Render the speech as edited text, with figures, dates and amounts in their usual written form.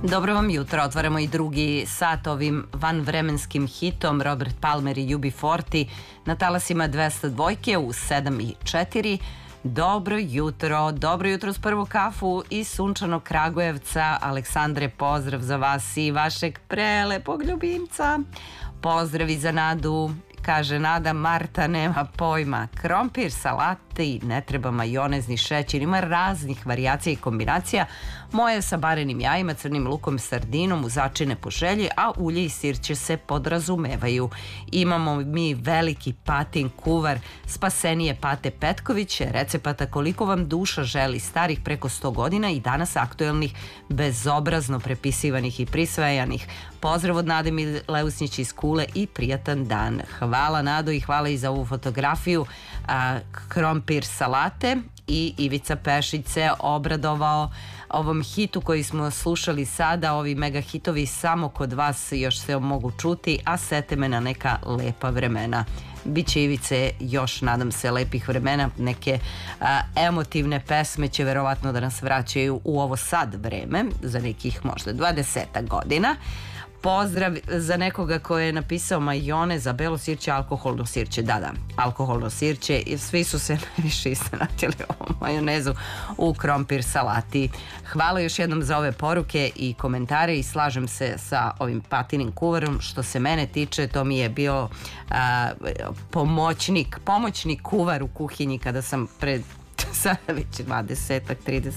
Dobro vam jutro, otvaramo i drugi sat ovim vanvremenskim hitom Robert Palmer i UB40 na talasima 202 u 7:04. Dobro jutro s prvu kafu iz sunčanog Kragujevca. Aleksandre, pozdrav za vas i vašeg prelepog ljubimca. Pozdrav i za Nadu. Kaže Nada, Marta nema pojma. Krompir, salati, ne treba majonez ni šećer, ima raznih varijacija i kombinacija. Moje sa barenim jajima, crnim lukom, sardinom, uz začine po želji, a ulje i sir će se podrazumevaju. Imamo mi veliki patin kuvar Spasenije Pate Petković, recepata koliko vam duša želi, starih preko 100 godina i danas aktuelnih, bezobrazno prepisivanih i prisvajanih. Pozdrav od Nade Mileusnić iz Kule i prijatan dan. Hvala Nado i hvala i za ovu fotografiju krompir salate. I Ivica Pešić se obradovao ovom hitu koji smo slušali sada. Ovi mega hitovi samo kod vas još se mogu čuti, a sete me na neka lepa vremena. Biće, Ivice, još, nadam se, lepih vremena. Neke emotivne pesme će verovatno da nas vraćaju u ovo sad vreme, za nekih možda 20 godina. Pozdrav za nekoga koji je napisao majonez za belo sirće, alkoholno sirće. Da, alkoholno sirće. Svi su se najviše iznenadili ovom majonezu u krompir salati. Hvala još jednom za ove poruke i komentare i slažem se sa ovim patinim kuvarom. Što se mene tiče, to mi je bio pomoćnik kuvar u kuhinji kada sam pred sada već 20-30